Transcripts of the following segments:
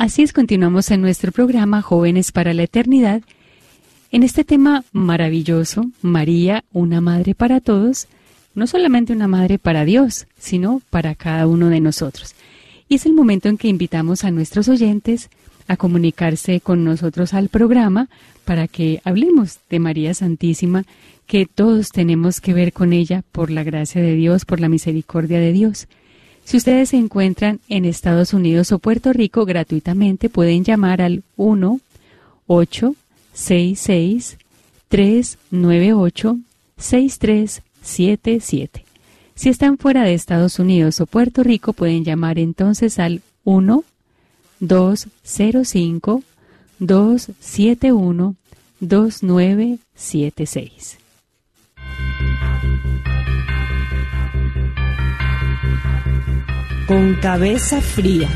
Así es, continuamos en nuestro programa Jóvenes para la Eternidad, en este tema maravilloso, María, una madre para todos, no solamente una madre para Dios, sino para cada uno de nosotros. Y es el momento en que invitamos a nuestros oyentes a comunicarse con nosotros al programa para que hablemos de María Santísima, que todos tenemos que ver con ella por la gracia de Dios, por la misericordia de Dios. Si ustedes se encuentran en Estados Unidos o Puerto Rico, gratuitamente pueden llamar al 1-866-398-6377. Si están fuera de Estados Unidos o Puerto Rico, pueden llamar entonces al 1-205-271-2976. Con cabeza fría.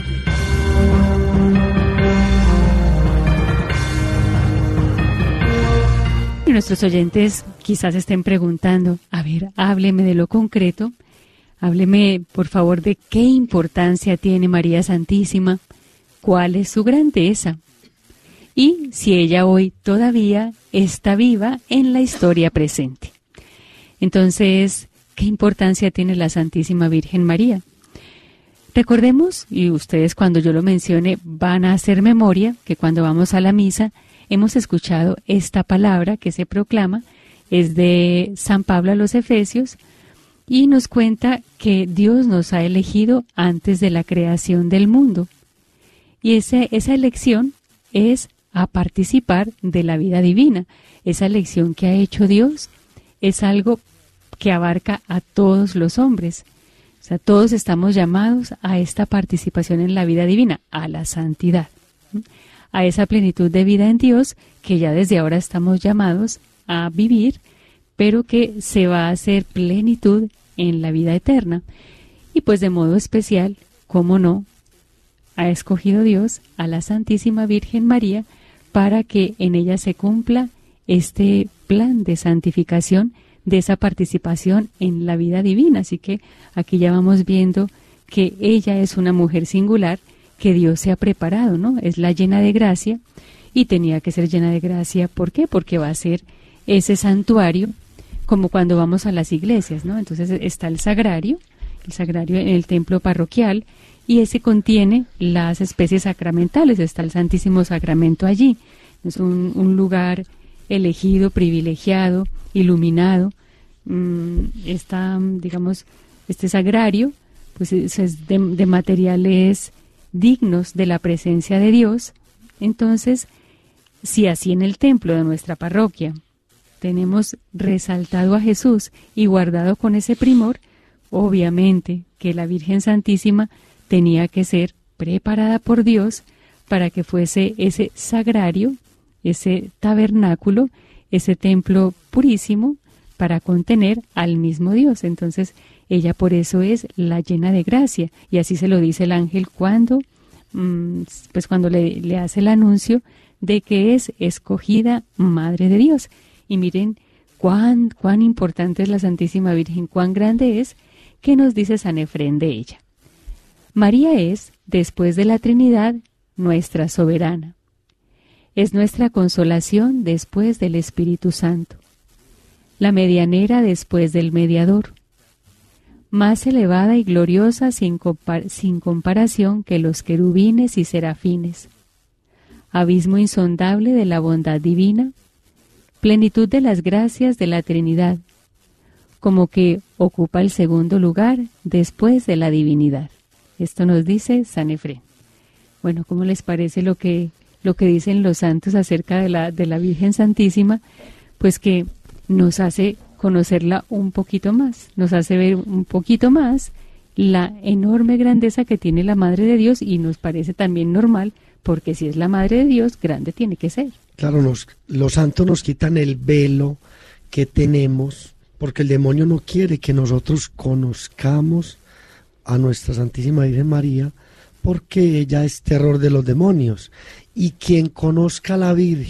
Y nuestros oyentes quizás estén preguntando, a ver, hábleme de lo concreto, hábleme por favor de qué importancia tiene María Santísima, cuál es su grandeza y si ella hoy todavía está viva en la historia presente. Entonces, ¿qué importancia tiene la Santísima Virgen María? Recordemos, y ustedes cuando yo lo mencione van a hacer memoria, que cuando vamos a la misa hemos escuchado esta palabra que se proclama, es de San Pablo a los Efesios, y nos cuenta que Dios nos ha elegido antes de la creación del mundo. Y esa elección es a participar de la vida divina. Esa elección que ha hecho Dios es algo que abarca a todos los hombres. O sea, todos estamos llamados a esta participación en la vida divina, a la santidad, a esa plenitud de vida en Dios que ya desde ahora estamos llamados a vivir, pero que se va a hacer plenitud en la vida eterna. Y pues de modo especial, cómo no, ha escogido Dios a la Santísima Virgen María para que en ella se cumpla este plan de santificación, de esa participación en la vida divina. Así que aquí ya vamos viendo que ella es una mujer singular que Dios se ha preparado, ¿no? Es la llena de gracia y tenía que ser llena de gracia. ¿Por qué? Porque va a ser ese santuario como cuando vamos a las iglesias, ¿no? Entonces está el sagrario en el templo parroquial y ese contiene las especies sacramentales, está el Santísimo Sacramento allí. Es un lugar elegido, privilegiado, iluminado. Está, digamos, este sagrario, pues es de materiales dignos de la presencia de Dios. Entonces, si así en el templo de nuestra parroquia tenemos resaltado a Jesús y guardado con ese primor, obviamente que la Virgen Santísima tenía que ser preparada por Dios para que fuese ese sagrario, ese tabernáculo, ese templo purísimo para contener al mismo Dios. Entonces, ella por eso es la llena de gracia. Y así se lo dice el ángel cuando le hace el anuncio de que es escogida Madre de Dios. Y miren cuán importante es la Santísima Virgen, cuán grande es, que nos dice San Efrén de ella. María es, después de la Trinidad, nuestra soberana. Es nuestra consolación después del Espíritu Santo, la medianera después del mediador, más elevada y gloriosa sin comparación que los querubines y serafines, abismo insondable de la bondad divina, plenitud de las gracias de la Trinidad, como que ocupa el segundo lugar después de la divinidad. Esto nos dice San Efrén. Bueno, ¿cómo les parece lo que dicen los santos acerca de la Virgen Santísima? Pues que nos hace conocerla un poquito más, nos hace ver un poquito más la enorme grandeza que tiene la Madre de Dios y nos parece también normal, porque si es la Madre de Dios, grande tiene que ser. Claro, los santos nos quitan el velo que tenemos, porque el demonio no quiere que nosotros conozcamos a nuestra Santísima Virgen María, porque ella es terror de los demonios. Y quien conozca a la Virgen